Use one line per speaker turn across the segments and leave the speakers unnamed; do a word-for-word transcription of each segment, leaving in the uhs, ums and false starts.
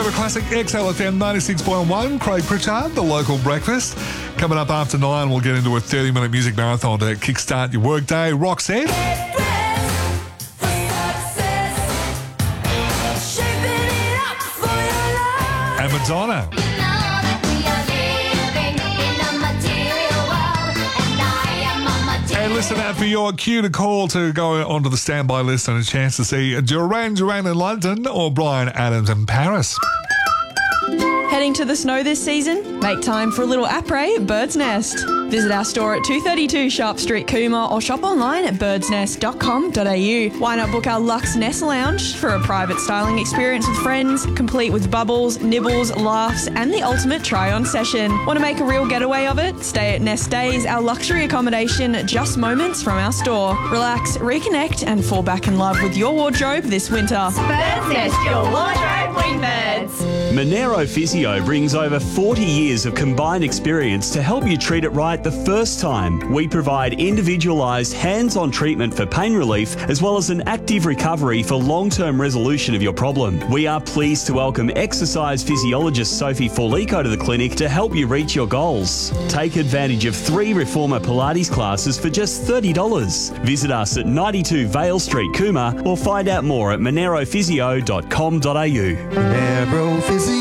favourite classic, X L F M ninety-six point one. Craig Pritchard, the local breakfast. Coming up after nine, we'll get into a thirty-minute music marathon to kickstart your workday. Roxette. And Madonna. And listen out for your cue to call to go onto the standby list and a chance to see Duran Duran in London or Bryan Adams in Paris.
Heading to the snow this season? Make time for a little après at Bird's Nest. Visit our store at two thirty-two Sharp Street, Cooma, or shop online at birds nest dot com dot a u. Why not book our Luxe Nest Lounge for a private styling experience with friends, complete with bubbles, nibbles, laughs, and the ultimate try-on session. Want to make a real getaway of it? Stay at Nest Days, our luxury accommodation just moments from our store. Relax, reconnect, and fall back in love with your wardrobe this winter.
Bird's Nest, your wardrobe wingbirds.
Monero Physio brings over forty years of combined experience to help you treat it right the first time. We provide individualised hands-on treatment for pain relief as well as an active recovery for long-term resolution of your problem. We are pleased to welcome exercise physiologist Sophie Forlico to the clinic to help you reach your goals. Take advantage of three Reformer Pilates classes for just thirty dollars. Visit us at ninety-two Vale Street, Cooma, or find out more at monero physio dot com dot a u.
Monero Physio.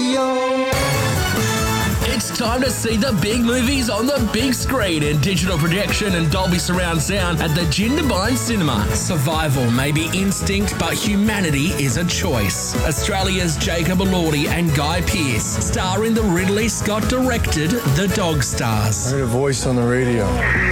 It's time to see the big movies on the big screen in digital projection and Dolby surround sound at the Jindabyne Cinema. Survival may be instinct, but humanity is a choice. Australia's Jacob Elordi and Guy Pearce star in the Ridley Scott-directed The Dog Stars.
I heard a voice on the radio.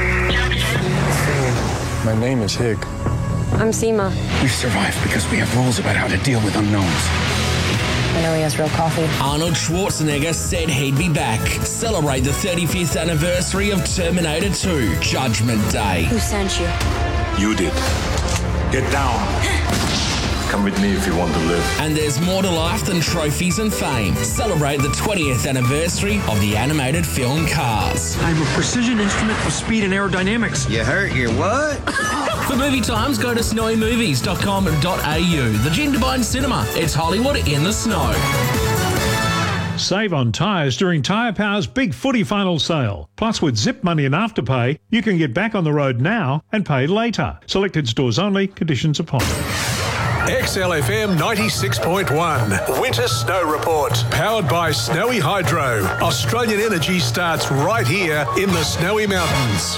My name is Hig.
I'm Seema.
We survived because we have rules about how to deal with unknowns.
I know he has real coffee.
Arnold Schwarzenegger said he'd be back. Celebrate the thirty-fifth anniversary of Terminator two, Judgment Day.
Who sent you?
You did. Get down. Come with me if you want to live.
And there's more to life than trophies and fame. Celebrate the twentieth anniversary of the animated film Cars.
I'm a precision instrument of speed and aerodynamics.
You hurt your what?
For movie times, go to snowy movies dot com dot a u. The Jindabyne Cinema. It's Hollywood in the snow.
Save on tyres during Tyre Power's big footy final sale. Plus, with Zip Money and Afterpay, you can get back on the road now and pay later. Selected stores only, conditions apply.
X L F M ninety-six point one. Winter Snow Report. Powered by Snowy Hydro. Australian energy starts right here in the Snowy Mountains.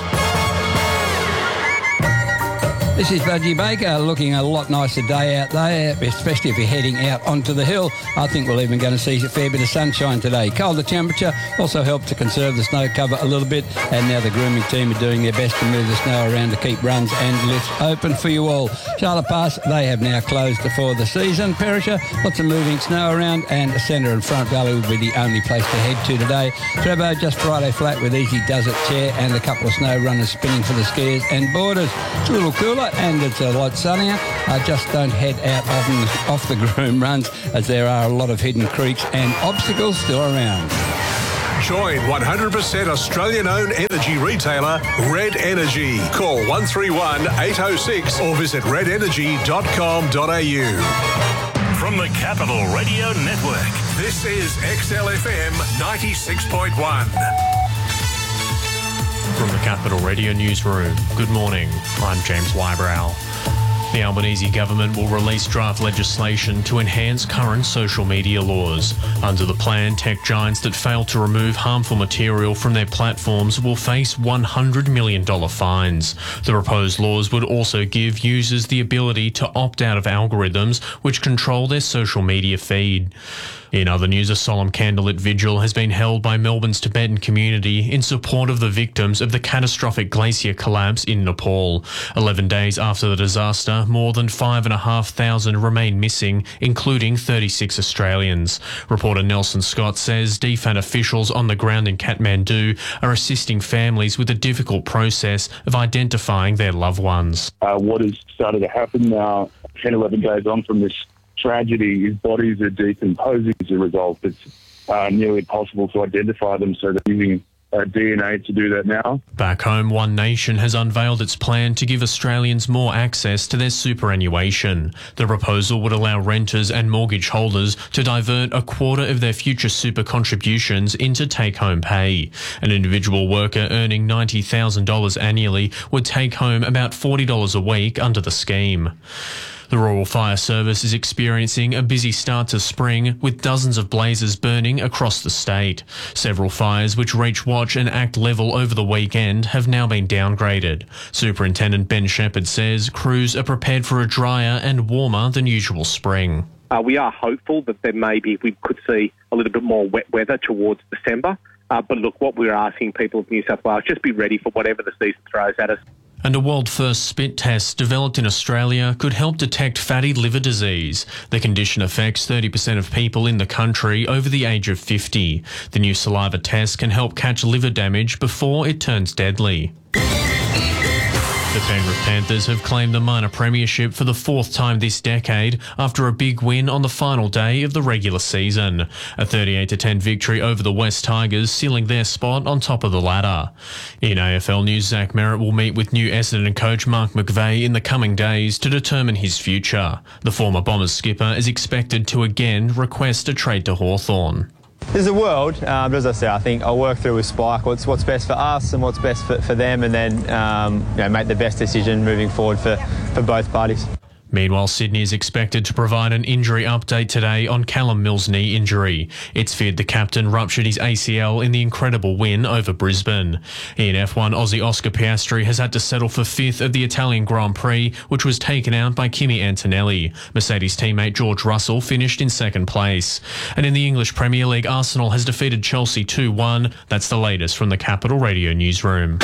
This is Budgie Baker, looking a lot nicer day out there, especially if you're heading out onto the hill. I think we're even going to see a fair bit of sunshine today. Colder temperature also helped to conserve the snow cover a little bit, and now the grooming team are doing their best to move the snow around to keep runs and lifts open for you all. Charlotte Pass, they have now closed for the season. Perisher, lots of moving snow around, and Centre and Front Valley will be the only place to head to today. Trevor, just Friday flat with Easy Does It chair and a couple of snow runners spinning for the skiers and boarders. It's a little cooler and it's a lot sunnier. I just don't head out often off the groom runs as there are a lot of hidden creeks and obstacles still around.
Join one hundred percent Australian-owned energy retailer Red Energy. Call one three one, eight oh six or visit red energy dot com dot a u.
From the Capital Radio Network,
this is X L F M ninety-six point one.
From the Capital Radio Newsroom, good morning. I'm James Wybrow. The Albanese government will release draft legislation to enhance current social media laws. Under the plan, tech giants that fail to remove harmful material from their platforms will face one hundred million dollars fines. The proposed laws would also give users the ability to opt out of algorithms which control their social media feed. In other news, a solemn candlelit vigil has been held by Melbourne's Tibetan community in support of the victims of the catastrophic glacier collapse in Nepal. Eleven days after the disaster, more than five and a half thousand remain missing, including thirty-six Australians. Reporter Nelson Scott says D F A T officials on the ground in Kathmandu are assisting families with the difficult process of identifying their loved ones.
Uh, what has started to happen now, ten, eleven days on from this tragedy, is bodies are decomposing as a result. It's uh, nearly impossible to identify them, so they're using uh, D N A to do that now.
Back home, One Nation has unveiled its plan to give Australians more access to their superannuation. The proposal would allow renters and mortgage holders to divert a quarter of their future super contributions into take-home pay. An individual worker earning ninety thousand dollars annually would take home about forty dollars a week under the scheme. The Rural Fire Service is experiencing a busy start to spring, with dozens of blazes burning across the state. Several fires which reached watch and act level over the weekend have now been downgraded. Superintendent Ben Shepherd says crews are prepared for a drier and warmer than usual spring.
Uh, we are hopeful that there may be, we could see a little bit more wet weather towards December. Uh, but look, what we're asking people of New South Wales, just be ready for whatever the season throws at us.
And a world-first spit test developed in Australia could help detect fatty liver disease. The condition affects thirty percent of people in the country over the age of fifty. The new saliva test can help catch liver damage before it turns deadly. The Penrith Panthers have claimed the minor premiership for the fourth time this decade after a big win on the final day of the regular season. A thirty-eight to ten victory over the West Tigers, sealing their spot on top of the ladder. In A F L news, Zach Merritt will meet with new Essendon coach Mark McVeigh in the coming days to determine his future. The former Bombers skipper is expected to again request a trade to Hawthorn.
There's a world, um, but as I say, I think I'll work through with Spike what's what's best for us and what's best for, for them, and then um, you know, make the best decision moving forward for, for both parties.
Meanwhile, Sydney is expected to provide an injury update today on Callum Mills' knee injury. It's feared the captain ruptured his A C L in the incredible win over Brisbane. In F one, Aussie Oscar Piastri has had to settle for fifth of the Italian Grand Prix, which was taken out by Kimi Antonelli. Mercedes teammate George Russell finished in second place. And in the English Premier League, Arsenal has defeated Chelsea two one. That's the latest from the Capital Radio newsroom.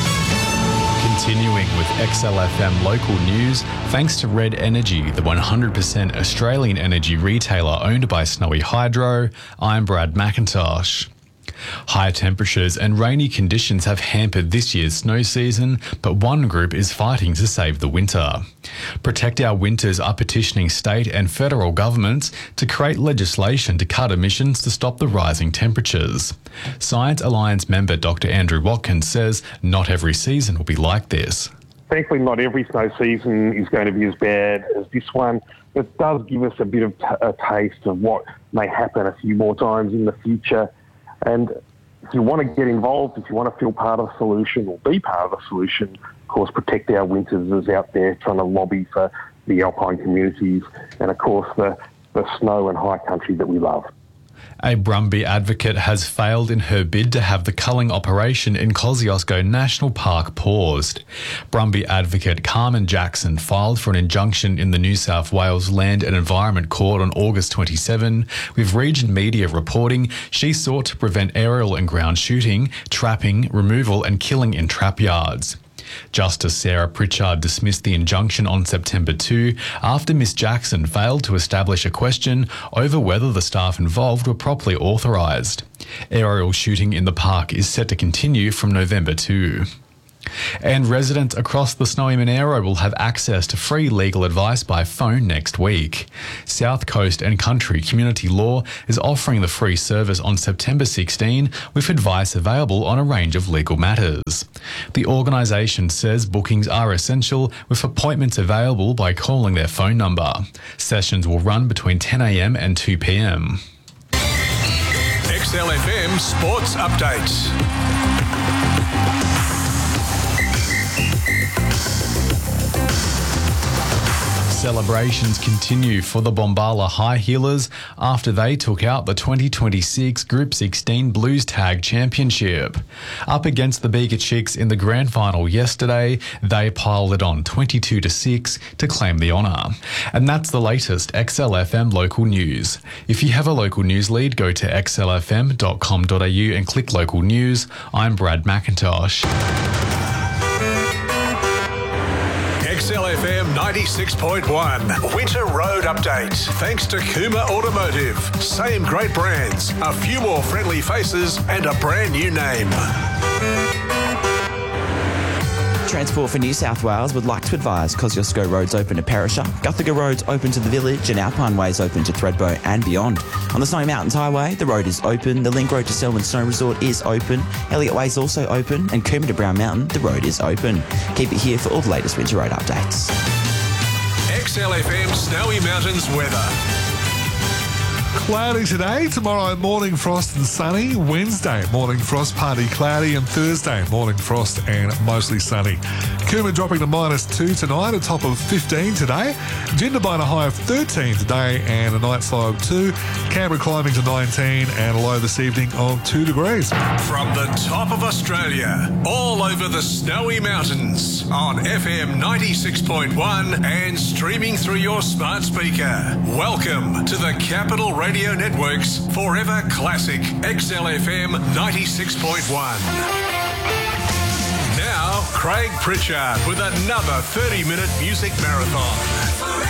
Continuing with X L F M local news, thanks to Red Energy, the one hundred percent Australian energy retailer owned by Snowy Hydro, I'm Brad McIntosh. High temperatures and rainy conditions have hampered this year's snow season, but one group is fighting to save the winter. Protect Our Winters are petitioning state and federal governments to create legislation to cut emissions to stop the rising temperatures. Science Alliance member Doctor Andrew Watkins says not every season will be like this.
Thankfully, not every snow season is going to be as bad as this one. It does give us a bit of t- a taste of what may happen a few more times in the future. And if you want to get involved, if you want to feel part of the solution or be part of the solution, of course, Protect Our Winters is out there trying to lobby for the alpine communities and, of course, the, the snow and high country that we love.
A Brumby advocate has failed in her bid to have the culling operation in Kosciuszko National Park paused. Brumby advocate Carmen Jackson filed for an injunction in the New South Wales Land and Environment Court on August twenty-seventh, with Region Media reporting she sought to prevent aerial and ground shooting, trapping, removal and killing in trap yards. Justice Sarah Pritchard dismissed the injunction on September second after Miss Jackson failed to establish a question over whether the staff involved were properly authorised. Aerial shooting in the park is set to continue from November second. And residents across the Snowy Monaro will have access to free legal advice by phone next week. South Coast and Country Community Law is offering the free service on September sixteenth with advice available on a range of legal matters. The organisation says bookings are essential with appointments available by calling their phone number. Sessions will run between ten a m and two p m.
X L F M Sports Updates.
Celebrations continue for the Bombala High Heelers after they took out the twenty twenty-six Group sixteen Blues Tag Championship. Up against the Bega Chicks in the grand final yesterday, they piled it on twenty-two to six to claim the honour. And that's the latest X L F M local news. If you have a local news lead, go to x l f m dot com dot a u and click local news. I'm Brad McIntosh.
X L F M ninety-six point one Winter Road Update. Thanks to Kuma Automotive. Same great brands, a few more friendly faces and a brand new name.
Transport for New South Wales would like to advise Kosciuszko Road's open to Perisher, Guthaga Road's open to the village, and Alpine Way's open to Thredbo and beyond. On the Snowy Mountains Highway, the road is open, the Link Road to Selwyn Snow Resort is open, Elliott Way is also open, and Coombe to Brown Mountain, the road is open. Keep it here for all the latest winter road updates.
X L F M Snowy Mountains weather.
Cloudy today, tomorrow morning frost and sunny, Wednesday morning frost, partly cloudy, and Thursday morning frost and mostly sunny. Coombe dropping to minus two tonight, a top of fifteen today. Jindabyne a high of thirteen today and a night low of two. Canberra climbing to nineteen and a low this evening of two degrees.
From the top of Australia, all over the Snowy Mountains, on F M ninety-six point one and streaming through your smart speaker. Welcome to the Capital Radio Network's Forever Classic X L F M ninety-six point one. Now, Craig Pritchard with another thirty-minute music marathon.